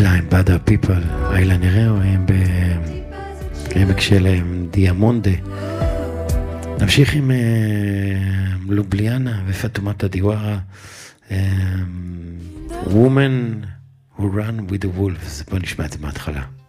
להם באדר פיפל, איילה נראו, הם בעמק של דיאמונדה. נמשיך עם לובליאנה ופטומת הדיווארה, Women Who Run with the Wolves. בוא נשמע את זה מההתחלה.